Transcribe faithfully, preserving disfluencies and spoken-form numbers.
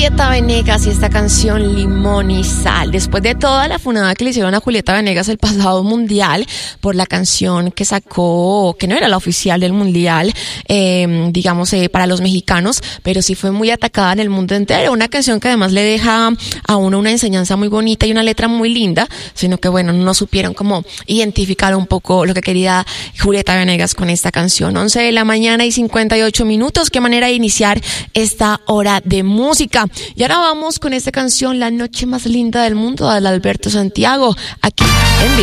Julieta Venegas y esta canción Limón y Sal. Después de toda la funada que le hicieron a Julieta Venegas el pasado mundial por la canción que sacó, que no era la oficial del mundial, eh, digamos, eh, para los mexicanos, pero sí fue muy atacada en el mundo entero. Una canción que además le deja a uno una enseñanza muy bonita y una letra muy linda, sino que bueno, no supieron cómo identificar un poco lo que quería Julieta Venegas con esta canción. once de la mañana y cincuenta y ocho minutos. Qué manera de iniciar esta hora de música. Y ahora vamos con esta canción, La Noche Más Linda del Mundo, de Alberto Santiago, aquí en Vibra.